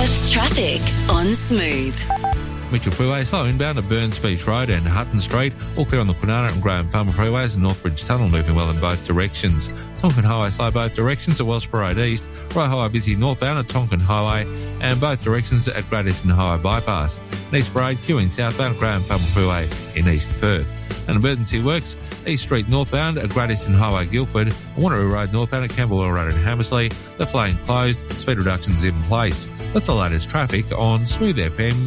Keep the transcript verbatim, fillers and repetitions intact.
Perth's traffic on Smooth. Mitchell Freeway, slow inbound at Burns Beach Road and Hutton Street. All clear on the Kwinana and Graham Farmer Freeways and Northbridge Tunnel, moving well in both directions. Tonkin Highway slow both directions at Wellsborough Road East. Roy Highway busy northbound at Tonkin Highway and both directions at Great Eastern Highway Bypass. And East Parade queuing southbound at Graham Farmer Freeway in East Perth. And emergency works, East Street northbound at Great Eastern Highway Guildford, and Wanneroo Road northbound at Camberwell Road in Hammersley. The lane closed, speed reductions in place. That's the latest traffic on Smooth F M